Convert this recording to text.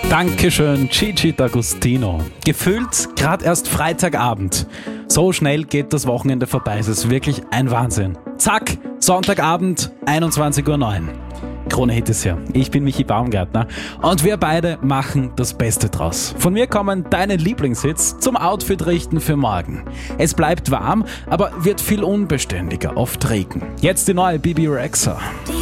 Dankeschön, Gigi D'Agostino. Gefühlt gerade erst Freitagabend. So schnell geht das Wochenende vorbei. Es ist wirklich ein Wahnsinn. Zack, Sonntagabend, 21:09 Uhr. Krone Hit ist hier. Ich bin Michi Baumgartner und wir beide machen das Beste draus. Von mir kommen deine Lieblingshits zum Outfit richten für morgen. Es bleibt warm, aber wird viel unbeständiger, oft Regen. Jetzt die neue Bibi Rexha. Die